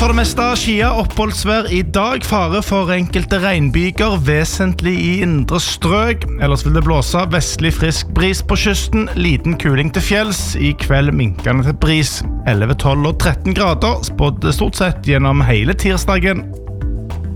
for det meste skia oppholdsvær I dag. Fare for enkelte regnbyger, vesentlig I indre strøk. Ellers vil det blåse vestlig frisk bris på kysten. Liten kuling til fjells. I kveld minkende til bris. 11, 12 og 13 grader. Spådd stort sett gjennom hele tirsdagen.